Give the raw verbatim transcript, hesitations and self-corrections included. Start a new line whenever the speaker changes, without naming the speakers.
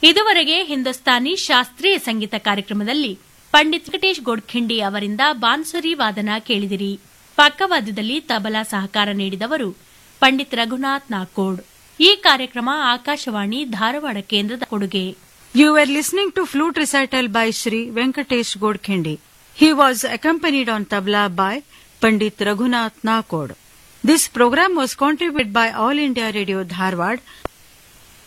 ಇದುವರೆಗೆ ಹಿಂದೂಸ್ತಾನಿ ಶಾಸ್ತ್ರೀಯ ಸಂಗೀತ ಕಾರ್ಯಕ್ರಮದಲ್ಲಿ ಪಂಡಿತ್ ವೆಂಕಟೇಶ್ ಗೋಡ್ಖಿಂಡಿ ಅವರಿಂದ ಬಾನ್ಸುರಿ ವಾದನ ಕೇಳಿದಿರಿ. ಪಕ್ಕವಾದ್ಯದಲ್ಲಿ ತಬಲಾ ಸಹಕಾರ ನೀಡಿದವರು ಪಂಡಿತ್ ರಘುನಾಥ್ ನಾಕೋಡ್. ಈ ಕಾರ್ಯಕ್ರಮ ಆಕಾಶವಾಣಿ ಧಾರವಾಡ ಕೇಂದ್ರದ ಕೊಡುಗೆ.
You were listening to flute recital by Shri Venkatesh Godkhindi. He was accompanied on tabla by Pandit Raghunath Nakod. This program was contributed by All India Radio Dharwad